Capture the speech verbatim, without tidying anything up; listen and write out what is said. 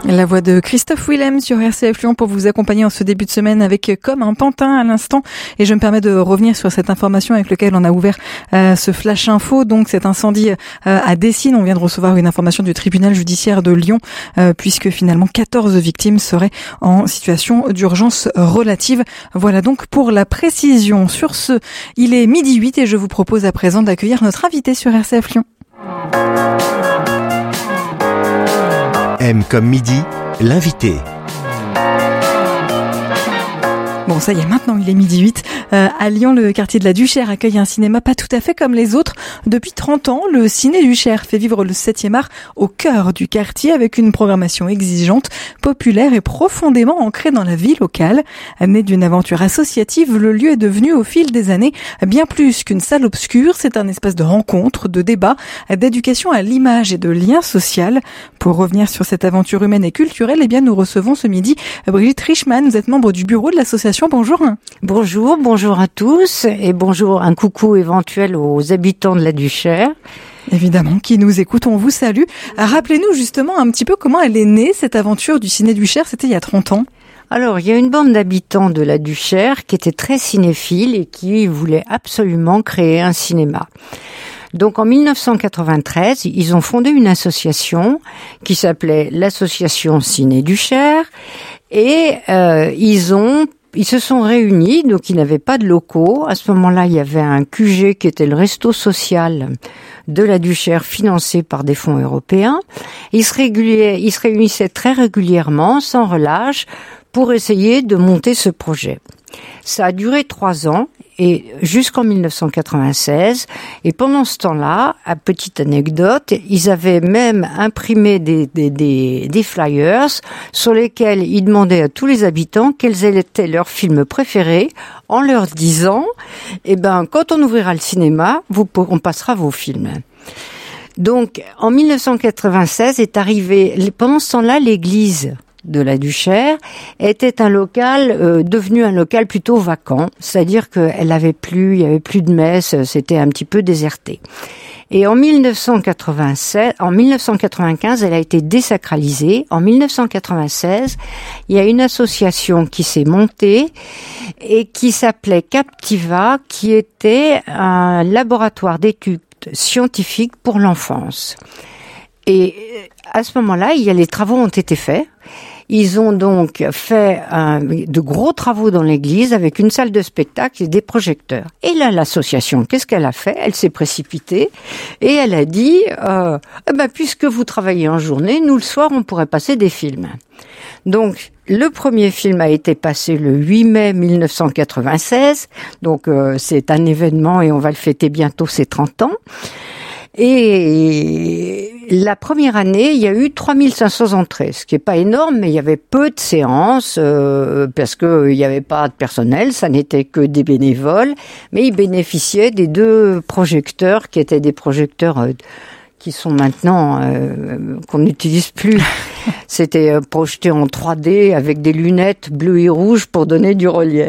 La voix de Christophe Willem sur R C F Lyon pour vous accompagner en ce début de semaine avec Comme un pantin à l'instant. Et je me permets de revenir sur cette information avec laquelle on a ouvert euh, ce flash info. Donc cet incendie euh, à Dessines, on vient de recevoir une information du tribunal judiciaire de Lyon euh, puisque finalement quatorze victimes seraient en situation d'urgence relative. Voilà donc pour la précision. Sur ce, il est midi huit et je vous propose à présent d'accueillir notre invité sur R C F Lyon. M comme midi, l'invité. Bon, ça y est, maintenant il est midi huit. Euh, à Lyon, le quartier de la Duchère accueille un cinéma pas tout à fait comme les autres. Depuis trente ans, le Ciné Duchère fait vivre le septième art au cœur du quartier avec une programmation exigeante, populaire et profondément ancrée dans la vie locale. Né d'une aventure associative, le lieu est devenu au fil des années bien plus qu'une salle obscure. C'est un espace de rencontre, de débat, d'éducation à l'image et de lien social. Pour revenir sur cette aventure humaine et culturelle, eh bien, nous recevons ce midi Brigitte Richman. Vous êtes membre du bureau de l'association. Bonjour. Bonjour, bonjour à tous et bonjour, un coucou éventuel aux habitants de la Duchère. Évidemment, qui nous écoutent, on vous salue. Rappelez-nous justement un petit peu comment elle est née, cette aventure du Ciné Duchère, c'était il y a trente ans. Alors, il y a une bande d'habitants de la Duchère qui étaient très cinéphiles et qui voulaient absolument créer un cinéma. Donc en mille neuf cent quatre-vingt-treize, ils ont fondé une association qui s'appelait l'Association Ciné Duchère et euh, ils ont Ils se sont réunis, donc ils n'avaient pas de locaux. À ce moment-là, il y avait un Q G qui était le resto social de la Duchère, financé par des fonds européens. Ils se, régulier, ils se réunissaient très régulièrement, sans relâche, pour essayer de monter ce projet. Ça a duré trois ans. Et jusqu'en mille neuf cent quatre-vingt-seize, et pendant ce temps-là, à petite anecdote, ils avaient même imprimé des, des, des, des flyers sur lesquels ils demandaient à tous les habitants quels étaient leurs films préférés, en leur disant, eh ben, quand on ouvrira le cinéma, vous, on passera vos films. Donc, en mille neuf cent quatre-vingt-seize est arrivé, pendant ce temps-là, l'église de la Duchère était un local euh, devenu un local plutôt vacant, c'est-à-dire qu'elle avait plus, il y avait plus de messe, c'était un petit peu déserté. Et en mille neuf cent quatre-vingt-sept, en mille neuf cent quatre-vingt-quinze, elle a été désacralisée. En mille neuf cent quatre-vingt-seize, il y a une association qui s'est montée et qui s'appelait Captiva, qui était un laboratoire d'études scientifiques pour l'enfance. Et à ce moment-là, il y a les travaux ont été faits. Ils ont donc fait un, de gros travaux dans l'église avec une salle de spectacle et des projecteurs. Et là, l'association, qu'est-ce qu'elle a fait? Elle s'est précipitée et elle a dit euh, eh ben, puisque vous travaillez en journée, nous, le soir, on pourrait passer des films. Donc, le premier film a été passé le huit mai mille neuf cent quatre-vingt-seize. Donc, euh, c'est un événement et on va le fêter bientôt ses trente ans. Et la première année, il y a eu trois mille cinq cents entrées, ce qui est pas énorme, mais il y avait peu de séances euh, parce que il y avait pas de personnel, ça n'était que des bénévoles, mais ils bénéficiaient des deux projecteurs qui étaient des projecteurs euh, qui sont maintenant euh, qu'on n'utilise plus. C'était euh, projeté en trois D avec des lunettes bleues et rouges pour donner du relief.